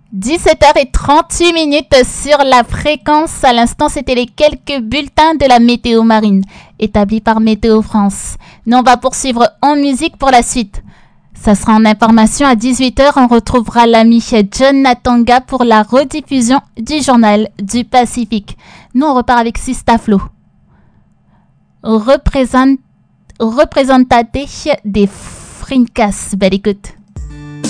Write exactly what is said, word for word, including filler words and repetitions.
dix-sept heures trente-huit minutes sur la fréquence. À l'instant, c'était les quelques bulletins de la météo marine établis par Météo France. Nous, on va poursuivre en musique pour la suite. Ça sera en information à dix-huit heures. On retrouvera l'ami John Natanga pour la rediffusion du journal du Pacifique. Nous, on repart avec Sista Flo. Représent... Représentate des Frincas. Belle écoute.